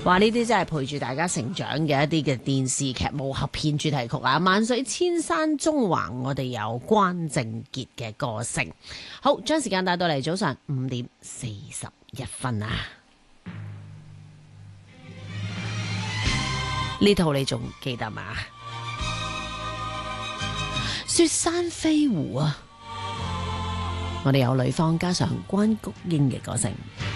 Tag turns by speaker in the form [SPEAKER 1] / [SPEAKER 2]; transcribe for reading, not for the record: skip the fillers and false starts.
[SPEAKER 1] 哇！呢啲真係陪住大家成長嘅一啲嘅電視劇武俠片主題曲啊！萬水千山縱橫，我哋有關正傑嘅歌聲。好，將時間帶到嚟早上5:41啊！呢套你仲記得嘛？雪山飛狐啊！我哋有呂方加上關菊英嘅歌聲。